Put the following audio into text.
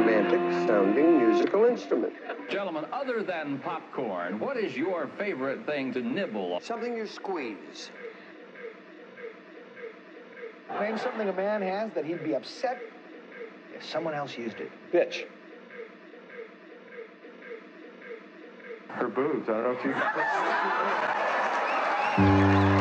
romantic-sounding musical instrument. Gentlemen, other than popcorn, what is your favorite thing to nibble? Something you squeeze. Name something a man has that he'd be upset if someone else used it. Bitch. Her boobs. I don't know if you...